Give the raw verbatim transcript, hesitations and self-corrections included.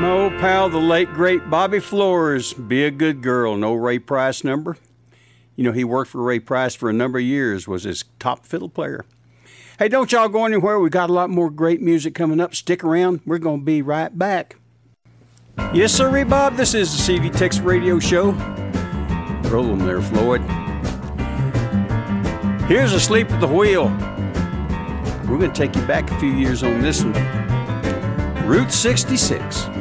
My old pal, the late, great Bobby Flores, Be a Good Girl, no Ray Price number. You know, he worked for Ray Price for a number of years, was his top fiddle player. Hey, don't y'all go anywhere. We got a lot more great music coming up. Stick around. We're going to be right back. Yes, sir, Bob. This is the C V Tex Radio Show. Roll 'em there, Floyd. Here's Asleep at the Wheel. We're going to take you back a few years on this one. Route sixty-six.